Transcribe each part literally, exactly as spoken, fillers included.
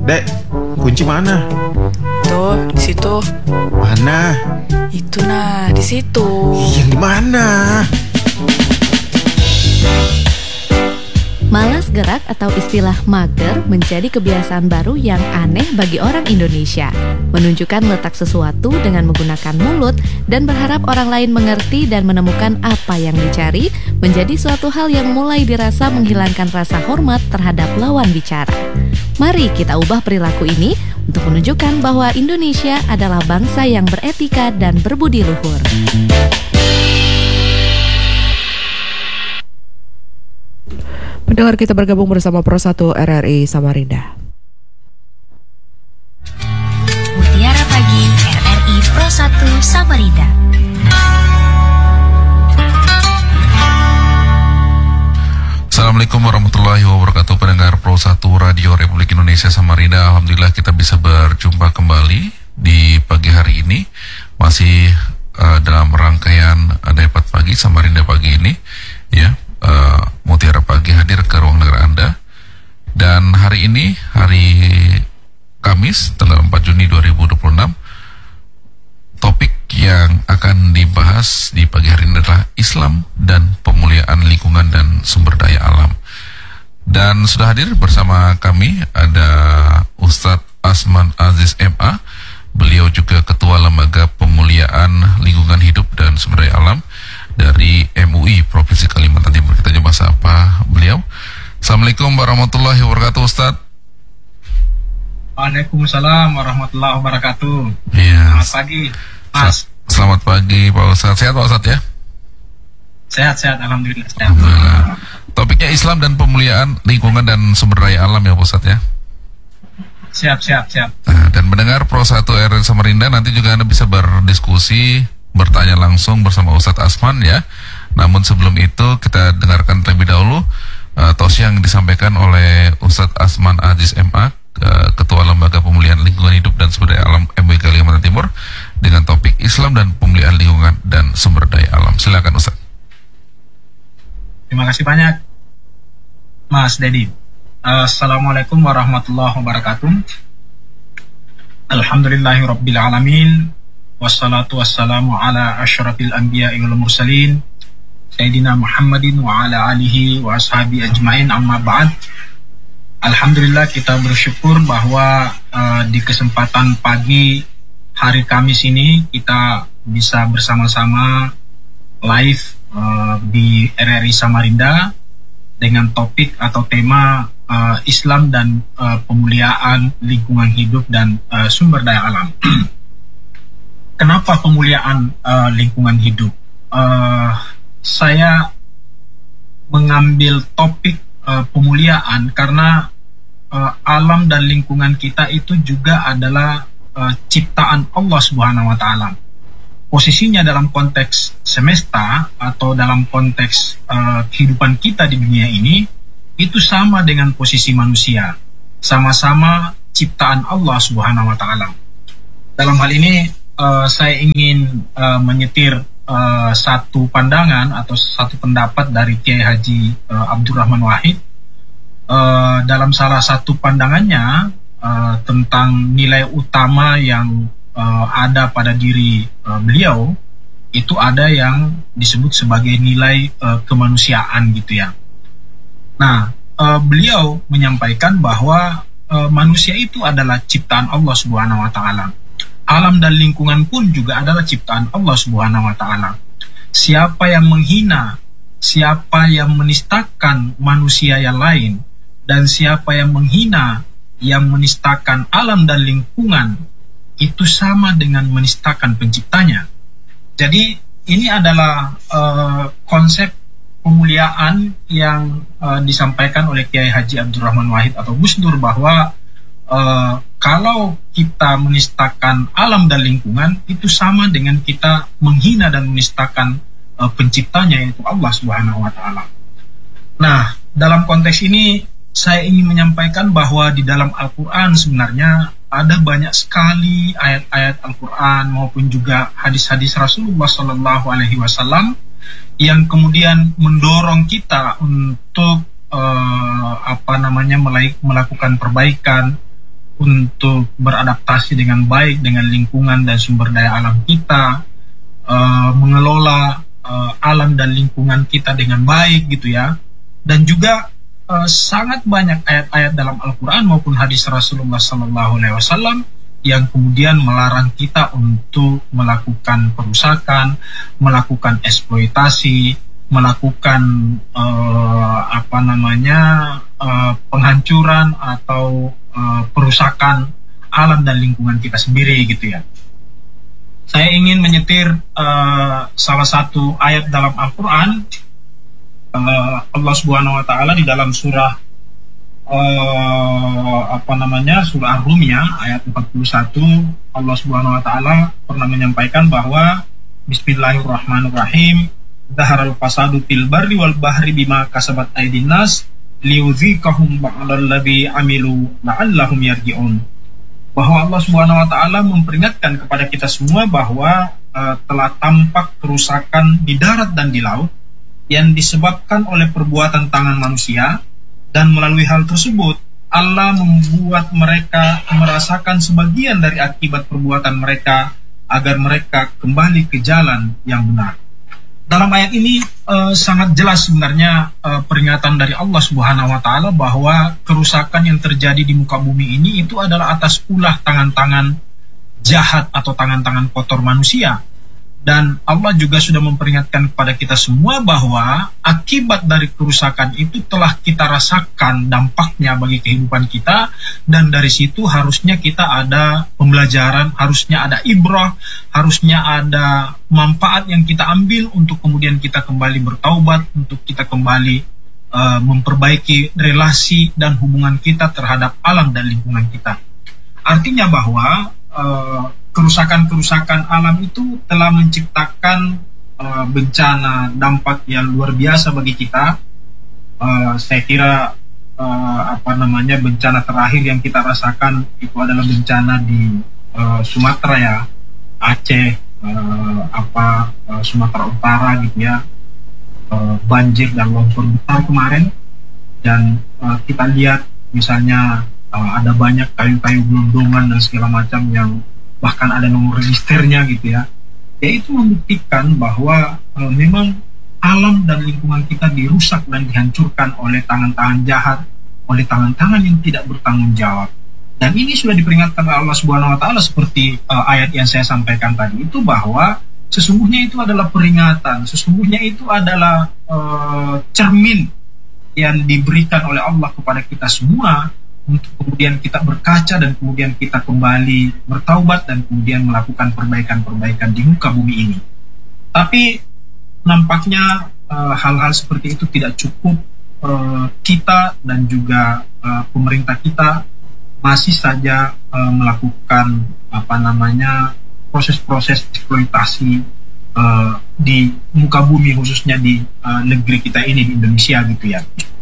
Dek, kunci mana? Tuh, di situ. Mana? Itu nah, di situ. Yang di mana? Malas gerak atau istilah mager menjadi kebiasaan baru yang aneh bagi orang Indonesia. Menunjukkan letak sesuatu dengan menggunakan mulut dan berharap orang lain mengerti dan menemukan apa yang dicari menjadi suatu hal yang mulai dirasa menghilangkan rasa hormat terhadap lawan bicara. Mari kita ubah perilaku ini untuk menunjukkan bahwa Indonesia adalah bangsa yang beretika dan berbudi luhur. Pendengar, kita bergabung bersama Pro satu R R I Samarinda. Mutiara Pagi R R I Pro satu Samarinda. Assalamualaikum warahmatullahi wabarakatuh. Pendengar Pro satu Radio Republik Indonesia Samarinda, alhamdulillah kita bisa berjumpa kembali di pagi hari ini. Masih uh, dalam rangkaian Debat Pagi Samarinda pagi ini, ya. Uh, Mutiara Pagi hadir ke ruang dengar Anda. Dan hari ini, hari Kamis, tanggal empat Juni dua ribu dua puluh enam, topik yang akan dibahas di pagi hari ini adalah Islam dan pemuliaan lingkungan dan sumber daya alam. Dan sudah hadir bersama kami ada Ustadz Asman Aziz M A. Beliau juga Ketua Lembaga Pemuliaan Lingkungan Hidup dan Sumber Daya Alam dari M U I Provinsi Kalimantan Timur. Kita coba sapa beliau. Assalamualaikum warahmatullahi wabarakatuh, Ustadz. Waalaikumsalam warahmatullahi wabarakatuh. Iya. Selamat pagi, Mas. Selamat pagi, Pak Ustadz. Sehat, Pak Ustadz, ya? Sehat-sehat, alhamdulillah. Sehat. Alhamdulillah. Topiknya Islam dan pemuliaan lingkungan dan sumber daya alam, ya, Pak Ustadz, ya? Siap, siap, siap. Nah, dan mendengar Pro satu R R I Samarinda, nanti juga Anda bisa berdiskusi, bertanya langsung bersama Ustadz Asman, ya. Namun sebelum itu kita dengarkan terlebih dahulu uh, tausiah yang disampaikan oleh Ustadz Asman Aziz M A, uh, Ketua Lembaga Pemuliaan Lingkungan Hidup dan Sumber Daya Alam M U I Kalimantan Timur, dengan topik Islam dan pemuliaan lingkungan dan sumber daya alam. Silakan, Ustadz. Terima kasih banyak, Mas Dedi. Uh, Assalamualaikum warahmatullahi wabarakatuh. Alhamdulillahirabbil alamin. Wassalatu wassalamu ala asyrafil anbiya'i wal mursalin Sayyidina Muhammadin wa ala alihi wa ashabi ajmain, amma ba'd. Alhamdulillah, kita bersyukur bahwa uh, di kesempatan pagi hari Kamis ini kita bisa bersama-sama live uh, di R R I Samarinda dengan topik atau tema uh, Islam dan uh, pemuliaan lingkungan hidup dan uh, sumber daya alam. Kenapa pemuliaan uh, lingkungan hidup? Uh, saya mengambil topik uh, pemuliaan karena uh, alam dan lingkungan kita itu juga adalah uh, ciptaan Allah Subhanahu wa taala. Posisinya dalam konteks semesta atau dalam konteks uh, kehidupan kita di dunia ini itu sama dengan posisi manusia. Sama-sama ciptaan Allah Subhanahu wa taala. Dalam hal ini Uh, saya ingin uh, menyetir uh, satu pandangan atau satu pendapat dari Kiai Haji uh, Abdurrahman Wahid uh, dalam salah satu pandangannya uh, tentang nilai utama yang uh, ada pada diri uh, beliau, itu ada yang disebut sebagai nilai uh, kemanusiaan gitu ya. Nah, uh, beliau menyampaikan bahwa uh, manusia itu adalah ciptaan Allah Subhanahu wa taala. Alam dan lingkungan pun juga adalah ciptaan Allah Subhanahu wa taala. Siapa yang menghina, siapa yang menistakan manusia yang lain, dan siapa yang menghina, yang menistakan alam dan lingkungan, itu sama dengan menistakan penciptanya. Jadi ini adalah uh, konsep pemuliaan yang uh, disampaikan oleh Kiai Haji Abdurrahman Wahid atau Gus Dur, bahwa Uh, kalau kita menistakan alam dan lingkungan, itu sama dengan kita menghina dan menistakan uh, penciptanya, yaitu Allah Subhanahu wa taala. Nah, dalam konteks ini saya ingin menyampaikan bahwa di dalam Al-Quran sebenarnya ada banyak sekali ayat-ayat Al-Quran maupun juga hadis-hadis Rasulullah Sallallahu Alaihi Wasallam yang kemudian mendorong kita untuk uh, apa namanya melakukan perbaikan, untuk beradaptasi dengan baik dengan lingkungan dan sumber daya alam kita, uh, mengelola uh, alam dan lingkungan kita dengan baik gitu ya. Dan juga uh, sangat banyak ayat-ayat dalam Al-Quran maupun hadis Rasulullah Sallallahu Alaihi Wasallam yang kemudian melarang kita untuk melakukan perusakan, melakukan eksploitasi, melakukan uh, apa namanya uh, penghancuran atau uh, perusakan alam dan lingkungan kita sendiri gitu ya. Saya ingin menyetir uh, salah satu ayat dalam Al-Quran. uh, Allah Subhanahu Wa Taala di dalam surah uh, apa namanya surah Ar-Rum ya, ayat empat puluh satu, Allah Subhanahu Wa Taala pernah menyampaikan bahwa Bismillahirrahmanirrahim, Zaharal fasadu fil barri wal bahri bima kasabat aydin nas liyudziqahum ba'dallazi amilu la'allahum yarji'un. Bahwa Allah Subhanahu wa taala memperingatkan kepada kita semua bahwa uh, telah tampak kerusakan di darat dan di laut yang disebabkan oleh perbuatan tangan manusia, dan melalui hal tersebut Allah membuat mereka merasakan sebagian dari akibat perbuatan mereka agar mereka kembali ke jalan yang benar. Dalam ayat ini uh, sangat jelas sebenarnya uh, peringatan dari Allah Subhanahu wa taala bahwa kerusakan yang terjadi di muka bumi ini itu adalah atas ulah tangan-tangan jahat atau tangan-tangan kotor manusia. Dan Allah juga sudah memperingatkan kepada kita semua bahwa akibat dari kerusakan itu telah kita rasakan dampaknya bagi kehidupan kita, dan dari situ harusnya kita ada pembelajaran, harusnya ada ibrah, harusnya ada manfaat yang kita ambil untuk kemudian kita kembali bertaubat, untuk kita kembali uh, memperbaiki relasi dan hubungan kita terhadap alam dan lingkungan kita. Artinya bahwa uh, kerusakan-kerusakan alam itu telah menciptakan uh, bencana, dampak yang luar biasa bagi kita. Uh, saya kira uh, apa namanya bencana terakhir yang kita rasakan itu adalah bencana di uh, Sumatera ya, Aceh, uh, apa uh, Sumatera Utara gitu ya, uh, banjir dan longsor besar kemarin. Dan uh, kita lihat misalnya uh, ada banyak kayu-kayu gelondongan dan segala macam yang bahkan ada nomor registernya gitu ya. Yaitu membuktikan bahwa e, memang alam dan lingkungan kita dirusak dan dihancurkan oleh tangan-tangan jahat, oleh tangan-tangan yang tidak bertanggung jawab. Dan ini sudah diperingatkan oleh Allah Subhanahu wa taala seperti e, ayat yang saya sampaikan tadi itu, bahwa sesungguhnya itu adalah peringatan, sesungguhnya itu adalah e, cermin yang diberikan oleh Allah kepada kita semua, untuk kemudian kita berkaca dan kemudian kita kembali bertaubat dan kemudian melakukan perbaikan-perbaikan di muka bumi ini. Tapi nampaknya uh, hal-hal seperti itu tidak cukup. Uh, kita dan juga uh, pemerintah kita masih saja uh, melakukan apa namanya proses-proses eksploitasi uh, di muka bumi, khususnya di uh, negeri kita ini, di Indonesia gitu ya.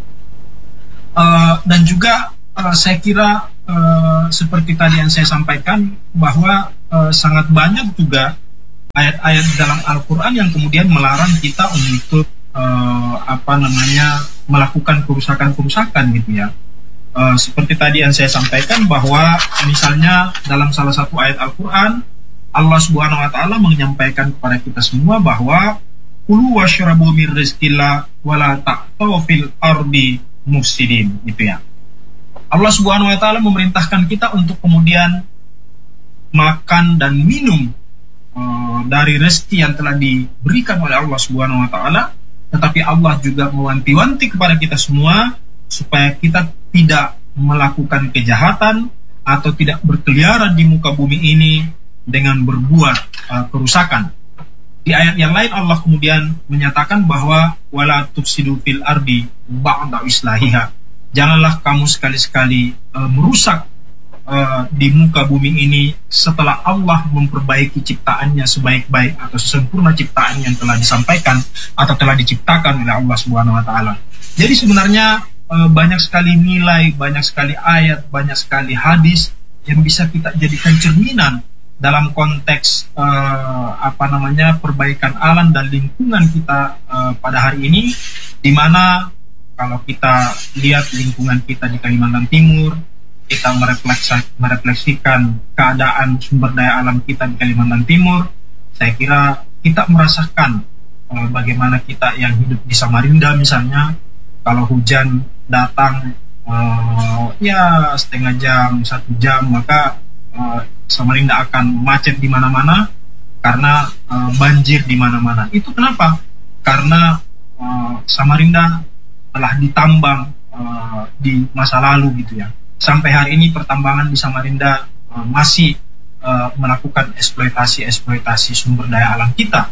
Uh, dan juga Uh, saya kira uh, seperti tadi yang saya sampaikan bahwa uh, sangat banyak juga ayat-ayat dalam Al-Quran yang kemudian melarang kita untuk uh, apa namanya melakukan kerusakan-kerusakan gitu ya. Uh, seperti tadi yang saya sampaikan bahwa misalnya dalam salah satu ayat Al-Quran Allah Subhanahu wa taala menyampaikan kepada kita semua bahwa kulu washrabu mir rizqillah wala ta'thaw fil ardi mufsidin gitu ya. Allah Subhanahu wa taala memerintahkan kita untuk kemudian makan dan minum uh, dari rezeki yang telah diberikan oleh Allah Subhanahu wa taala, tetapi Allah juga mewanti-wanti kepada kita semua supaya kita tidak melakukan kejahatan atau tidak berkeliaran di muka bumi ini dengan berbuat uh, kerusakan. Di ayat yang lain Allah kemudian menyatakan bahwa wala tufsidu fil ardi ba'da islahiha. Janganlah kamu sekali-sekali uh, merusak uh, di muka bumi ini setelah Allah memperbaiki ciptaannya sebaik-baik atau sempurna ciptaan yang telah disampaikan atau telah diciptakan oleh Allah Subhanahu wa taala. Jadi sebenarnya uh, banyak sekali nilai, banyak sekali ayat, banyak sekali hadis yang bisa kita jadikan cerminan dalam konteks uh, apa namanya perbaikan alam dan lingkungan kita uh, pada hari ini, di mana kalau kita lihat lingkungan kita di Kalimantan Timur, kita merefleksi, merefleksikan keadaan sumber daya alam kita di Kalimantan Timur, saya kira kita merasakan uh, bagaimana kita yang hidup di Samarinda misalnya, kalau hujan datang uh, ya setengah jam, satu jam, maka uh, Samarinda akan macet di mana-mana karena uh, banjir di mana-mana. Itu kenapa? Karena uh, Samarinda telah ditambang uh, di masa lalu gitu ya. Sampai hari ini pertambangan di Samarinda uh, masih uh, melakukan eksploitasi-eksploitasi sumber daya alam kita.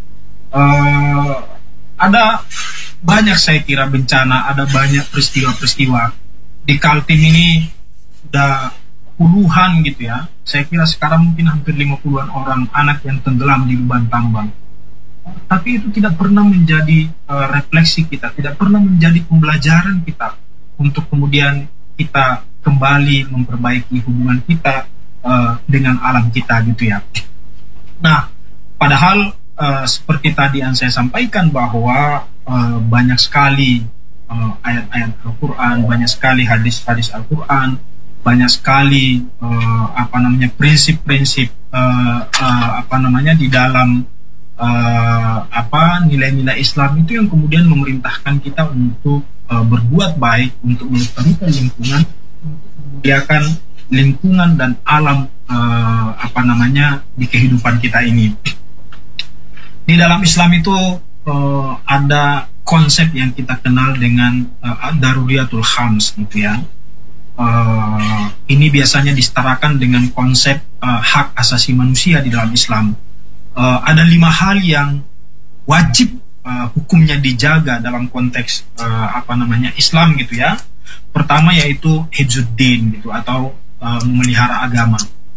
Uh, ada banyak saya kira bencana, ada banyak peristiwa-peristiwa. Di Kaltim ini sudah puluhan gitu ya. Saya kira sekarang mungkin hampir lima puluhan orang anak yang tenggelam di lubang tambang. Tapi itu tidak pernah menjadi uh, refleksi kita, tidak pernah menjadi pembelajaran kita untuk kemudian kita kembali memperbaiki hubungan kita uh, dengan alam kita gitu ya. Nah, padahal uh, seperti tadi yang saya sampaikan bahwa uh, banyak sekali uh, ayat-ayat Al-Quran, banyak sekali hadis-hadis Al-Quran, banyak sekali uh, apa namanya prinsip-prinsip uh, uh, apa namanya di dalam uh, apa nilai-nilai Islam itu yang kemudian memerintahkan kita untuk uh, berbuat baik, untuk melestarikan lingkungan, menyediakan lingkungan dan alam uh, apa namanya di kehidupan kita ini. Di dalam Islam itu uh, ada konsep yang kita kenal dengan uh, daruriyatul khams gitu ya. Uh, ini biasanya disetarakan dengan konsep uh, hak asasi manusia di dalam Islam. Uh, ada lima hal yang wajib uh, hukumnya dijaga dalam konteks uh, apa namanya Islam gitu ya. Pertama yaitu hifzuddin gitu atau uh, memelihara agama.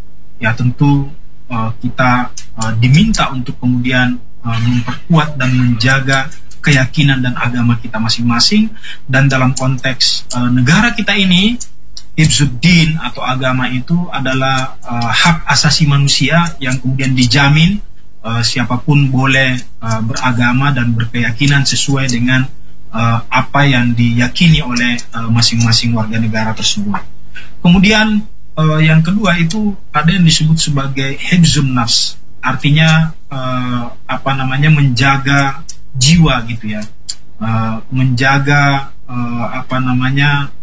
Ya tentu uh, kita uh, diminta untuk kemudian uh, memperkuat dan menjaga keyakinan dan agama kita masing-masing, dan dalam konteks uh, negara kita ini hifzuddin atau agama itu adalah uh, hak asasi manusia yang kemudian dijamin uh, siapapun boleh uh, beragama dan berkeyakinan sesuai dengan Uh, apa yang diyakini oleh uh, masing-masing warga negara tersebut. Kemudian uh, yang kedua itu ada yang disebut sebagai hifzun nafs, artinya uh, apa namanya menjaga jiwa gitu ya, uh, menjaga uh, apa namanya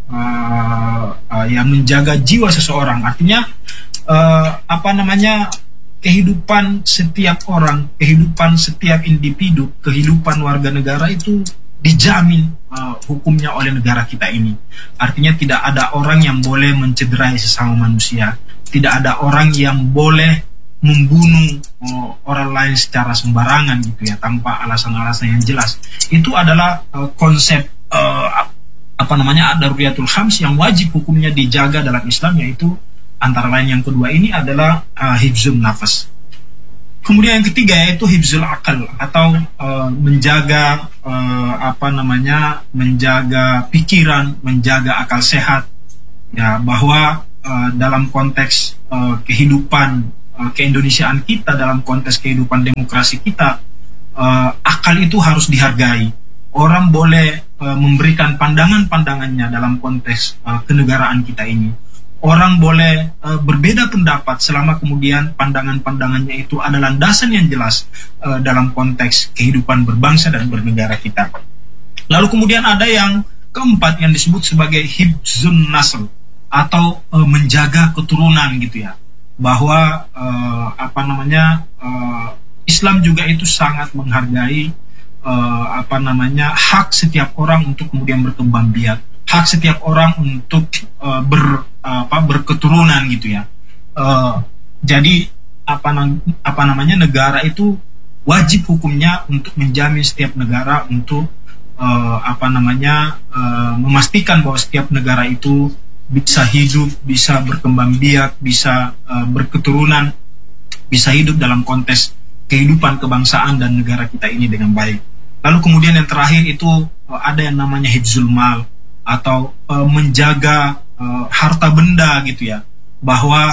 uh, uh, yang menjaga jiwa seseorang, artinya uh, apa namanya kehidupan setiap orang, kehidupan setiap individu, kehidupan warga negara itu dijamin uh, hukumnya oleh negara kita ini. Artinya tidak ada orang yang boleh mencederai sesama manusia, tidak ada orang yang boleh membunuh uh, orang lain secara sembarangan gitu ya, tanpa alasan-alasan yang jelas. Itu adalah uh, konsep uh, apa namanya daruriyatul khams yang wajib hukumnya dijaga dalam Islam, yaitu antara lain yang kedua ini adalah uh, hifzun nafas. Kemudian yang ketiga yaitu hifzul akal atau uh, menjaga uh, apa namanya menjaga pikiran, menjaga akal sehat ya, bahwa uh, dalam konteks uh, kehidupan uh, keindonesiaan kita, dalam konteks kehidupan demokrasi kita, uh, akal itu harus dihargai. Orang boleh uh, memberikan pandangan-pandangannya dalam konteks uh, kenegaraan kita ini. Orang boleh uh, berbeda pendapat selama kemudian pandangan-pandangannya itu ada landasan yang jelas uh, dalam konteks kehidupan berbangsa dan bernegara kita. Lalu kemudian ada yang keempat yang disebut sebagai hifzun nasl atau uh, menjaga keturunan gitu ya. Bahwa uh, apa namanya uh, Islam juga itu sangat menghargai uh, apa namanya hak setiap orang untuk kemudian berkembang biak, hak setiap orang untuk uh, ber apa berketurunan gitu ya. Uh, jadi apa apa namanya negara itu wajib hukumnya untuk menjamin setiap negara untuk uh, apa namanya uh, memastikan bahwa setiap negara itu bisa hidup, bisa berkembang biak, bisa uh, berketurunan, bisa hidup dalam konteks kehidupan kebangsaan dan negara kita ini dengan baik. Lalu kemudian yang terakhir itu uh, ada yang namanya hifzul mal atau uh, menjaga Uh, harta benda gitu ya, bahwa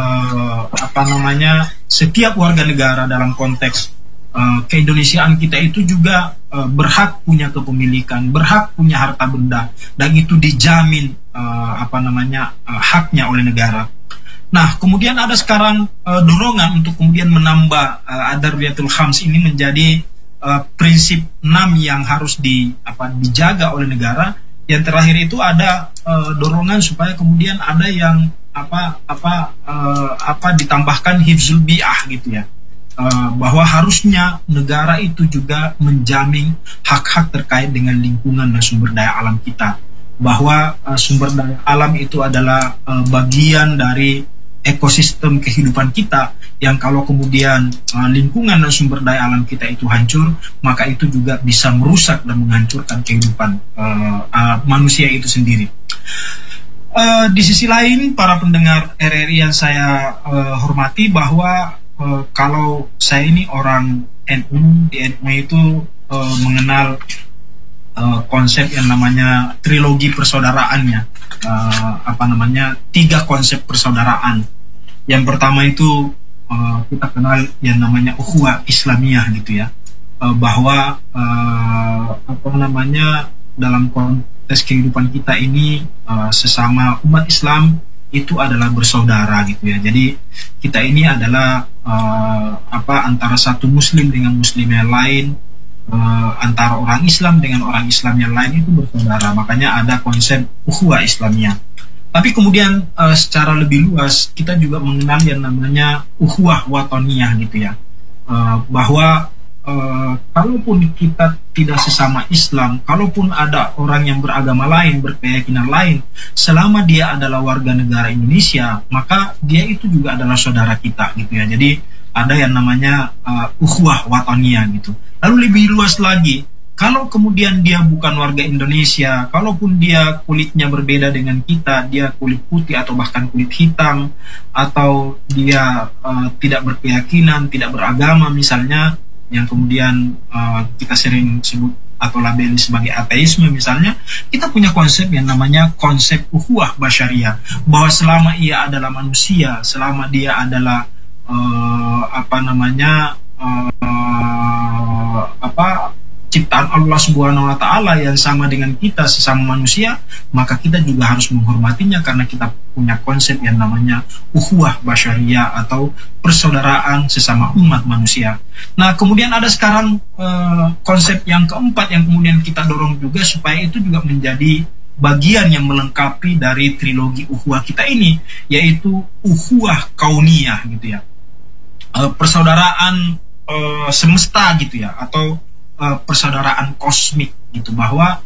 uh, apa namanya setiap warga negara dalam konteks uh, keindonesiaan kita itu juga uh, berhak punya kepemilikan, berhak punya harta benda, dan itu dijamin uh, apa namanya uh, haknya oleh negara. Nah, kemudian ada sekarang uh, dorongan untuk kemudian menambah uh, ad-daruriyatul khams ini menjadi uh, prinsip enam yang harus di apa dijaga oleh negara. Yang terakhir itu ada uh, dorongan supaya kemudian ada yang apa apa uh, apa ditambahkan hifzul bi'ah gitu ya. Uh, bahwa harusnya negara itu juga menjamin hak-hak terkait dengan lingkungan dan sumber daya alam kita. Bahwa uh, sumber daya alam itu adalah uh, bagian dari ekosistem kehidupan kita, yang kalau kemudian uh, lingkungan dan sumber daya alam kita itu hancur, maka itu juga bisa merusak dan menghancurkan kehidupan uh, uh, manusia itu sendiri. Uh, di sisi lain, para pendengar R R I yang saya uh, hormati, bahwa uh, kalau saya ini orang N U, di N U itu uh, mengenal uh, konsep yang namanya trilogi persaudaraannya. Uh, apa namanya tiga konsep persaudaraan. Yang pertama itu uh, kita kenal yang namanya ukhuwah Islamiyah gitu ya, uh, bahwa uh, apa namanya dalam konteks kehidupan kita ini uh, sesama umat Islam itu adalah bersaudara gitu ya. Jadi kita ini adalah uh, apa antara satu Muslim dengan Muslim yang lain, uh, antara orang Islam dengan orang Islam yang lain itu bersaudara. Makanya ada konsep ukhuwah Islamiyah. Tapi kemudian uh, secara lebih luas kita juga mengenal yang namanya ukhuwah watoniyah gitu ya, uh, bahwa uh, kalaupun kita tidak sesama Islam, kalaupun ada orang yang beragama lain, berkeyakinan lain, selama dia adalah warga negara Indonesia, maka dia itu juga adalah saudara kita gitu ya. Jadi ada yang namanya uh, ukhuwah watoniyah gitu. Lalu lebih luas lagi, kalau kemudian dia bukan warga Indonesia, kalaupun dia kulitnya berbeda dengan kita, dia kulit putih atau bahkan kulit hitam, atau dia uh, tidak berkeyakinan, tidak beragama misalnya, yang kemudian uh, kita sering sebut atau labeli sebagai ateisme misalnya, kita punya konsep yang namanya konsep ukhuwah basyariah, bahwa selama ia adalah manusia, selama dia adalah uh, apa namanya uh, apa ciptaan Allah Subhanahu wa taala yang sama dengan kita sesama manusia, maka kita juga harus menghormatinya karena kita punya konsep yang namanya ukhuwah basyariah atau persaudaraan sesama umat manusia. Nah, kemudian ada sekarang uh, konsep yang keempat yang kemudian kita dorong juga supaya itu juga menjadi bagian yang melengkapi dari trilogi ukhuwah kita ini, yaitu ukhuwah kauniyah gitu ya. Uh, persaudaraan uh, semesta gitu ya, atau Uh, persaudaraan kosmik gitu, bahwa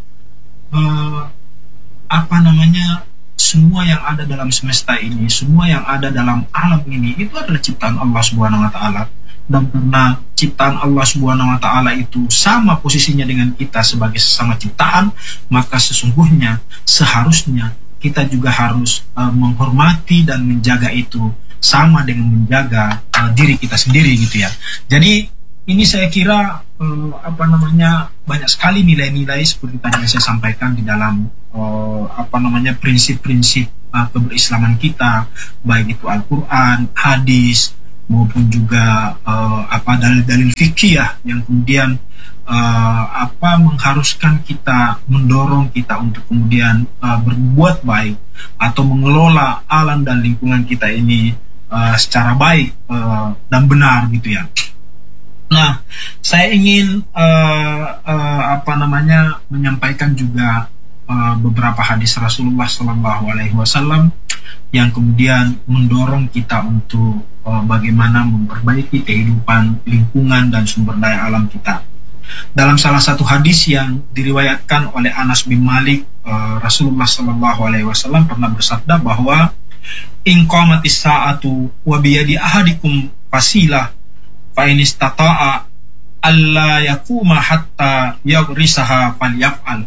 uh, apa namanya semua yang ada dalam semesta ini, semua yang ada dalam alam ini itu adalah ciptaan Allah Subhanahu wa taala, dan karena ciptaan Allah Subhanahu wa taala itu sama posisinya dengan kita sebagai sesama ciptaan, maka sesungguhnya seharusnya kita juga harus uh, menghormati dan menjaga itu sama dengan menjaga uh, diri kita sendiri gitu ya. Jadi ini saya kira uh, apa namanya banyak sekali nilai-nilai seperti tadi yang saya sampaikan di dalam uh, apa namanya prinsip-prinsip uh, keberislaman kita, baik itu Al-Quran, hadis, maupun juga uh, apa dalil-dalil fikih yang kemudian uh, apa mengharuskan kita, mendorong kita untuk kemudian uh, berbuat baik atau mengelola alam dan lingkungan kita ini uh, secara baik uh, dan benar gitu ya. Nah, saya ingin uh, uh, apa namanya menyampaikan juga uh, beberapa hadis Rasulullah Shallallahu Alaihi Wasallam yang kemudian mendorong kita untuk uh, bagaimana memperbaiki kehidupan lingkungan dan sumber daya alam kita. Dalam salah satu hadis yang diriwayatkan oleh Anas bin Malik, uh, Rasulullah Shallallahu Alaihi Wasallam pernah bersabda bahwa in qamatis sa'atu wa biyadi ahadikum fasilah fa in istata'a alla yakuma hatta yaghrisaha falyaf'al.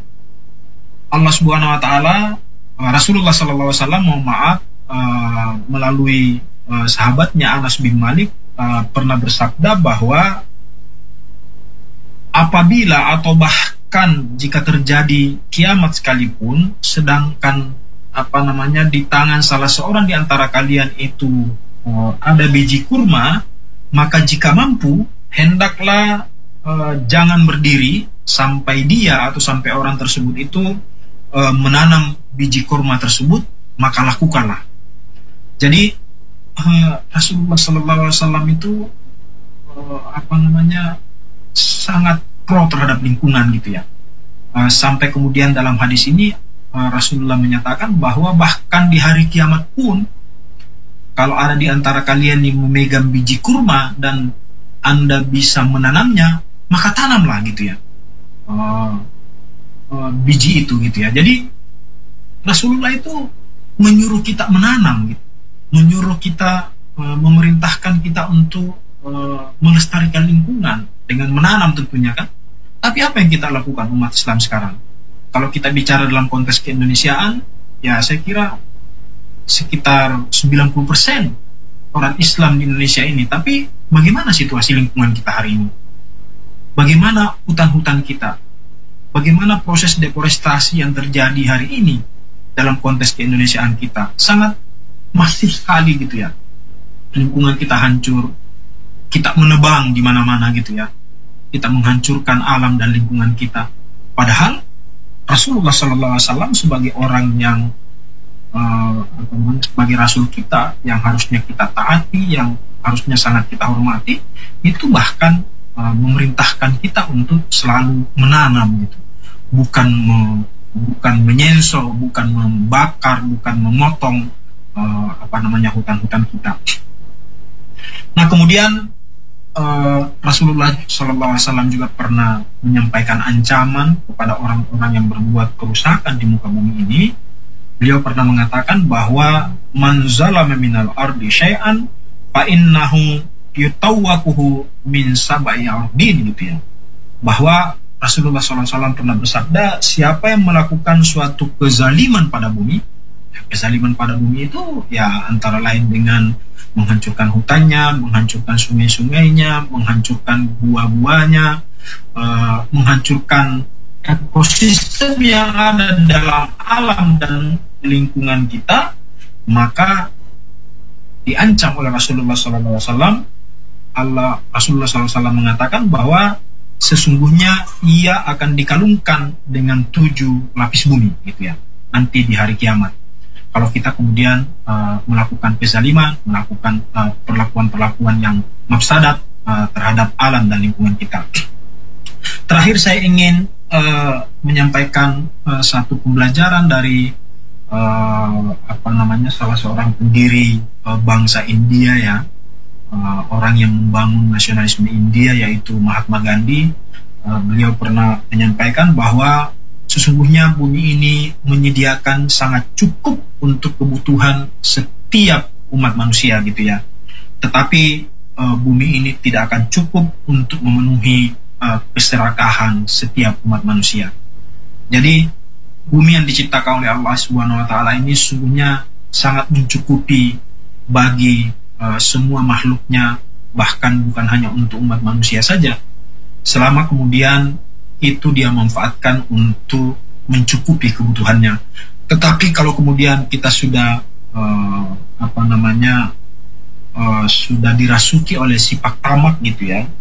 Allah Subhanahu wa taala, Rasulullah sallallahu alaihi wasallam mohon maaf uh, melalui uh, sahabatnya Anas bin Malik uh, pernah bersabda bahwa apabila atau bahkan jika terjadi kiamat sekalipun, sedangkan apa namanya di tangan salah seorang di antara kalian itu uh, ada biji kurma, maka jika mampu, hendaklah uh, jangan berdiri sampai dia atau sampai orang tersebut itu uh, menanam biji kurma tersebut, maka lakukanlah. Jadi uh, Rasulullah Sallallahu Alaihi Wasallam itu uh, apa namanya sangat pro terhadap lingkungan gitu ya. Uh, sampai kemudian dalam hadis ini uh, Rasulullah menyatakan bahwa bahkan di hari kiamat pun, kalau ada di antara kalian yang memegang biji kurma dan Anda bisa menanamnya, maka tanamlah gitu ya. Uh, uh, biji itu gitu ya. Jadi Rasulullah itu menyuruh kita menanam gitu. Menyuruh kita, uh, memerintahkan kita untuk uh, melestarikan lingkungan dengan menanam tentunya kan. Tapi apa yang kita lakukan umat Islam sekarang? Kalau kita bicara dalam konteks keindonesiaan, ya saya kira sekitar sembilan puluh persen orang Islam di Indonesia ini. Tapi bagaimana situasi lingkungan kita hari ini? Bagaimana hutan-hutan kita? Bagaimana proses deforestasi yang terjadi hari ini dalam konteks keindonesiaan kita? Sangat masif sekali gitu ya. Lingkungan kita hancur, kita menebang di mana-mana gitu ya. Kita menghancurkan alam dan lingkungan kita. Padahal Rasulullah Sallallahu Alaihi Wasallam sebagai orang yang uh, sebagai Rasul kita yang harusnya kita taati, yang harusnya sangat kita hormati, itu bahkan uh, memerintahkan kita untuk selalu menanam gitu, bukan me, bukan menyensor, bukan membakar, bukan memotong uh, apa namanya hutan-hutan kita. Nah kemudian Uh, Rasulullah Sallallahu Alaihi Wasallam juga pernah menyampaikan ancaman kepada orang-orang yang berbuat kerusakan di muka bumi ini. Beliau pernah mengatakan bahwa man zalama minal ardi syai'an fa innahu yutawwaquhu min sab'i ardin gitu ya. Bahwa Rasulullah Sallallahu Alaihi Wasallam pernah bersabda, siapa yang melakukan suatu kezaliman pada bumi, kezaliman pada bumi itu ya antara lain dengan menghancurkan hutannya, menghancurkan sungai-sungainya, menghancurkan buah-buahnya, uh, menghancurkan ekosistem yang ada dalam alam dan lingkungan kita, maka diancam oleh Rasulullah Sallallahu Alaihi Wasallam. Allah Rasulullah Sallallahu Alaihi Wasallam mengatakan bahwa sesungguhnya ia akan dikalungkan dengan tujuh lapis bumi, gitu ya, nanti di hari kiamat. Kalau kita kemudian uh, melakukan kezaliman, melakukan uh, perlakuan-perlakuan yang mafsadat uh, terhadap alam dan lingkungan kita. Terakhir saya ingin uh, menyampaikan uh, satu pembelajaran dari uh, apa namanya salah seorang pendiri uh, bangsa India ya, uh, orang yang membangun nasionalisme India yaitu Mahatma Gandhi. Uh, beliau pernah menyampaikan bahwa sesungguhnya bumi ini menyediakan sangat cukup untuk kebutuhan setiap umat manusia gitu ya. Tetapi e, bumi ini tidak akan cukup untuk memenuhi e, keserakahan setiap umat manusia. Jadi bumi yang diciptakan oleh Allah Subhanahu Wa Taala ini sesungguhnya sangat mencukupi bagi e, semua makhluknya, bahkan bukan hanya untuk umat manusia saja. Selama kemudian itu dia manfaatkan untuk mencukupi kebutuhannya. Tetapi kalau kemudian kita sudah uh, apa namanya uh, sudah dirasuki oleh sifat tamak gitu ya,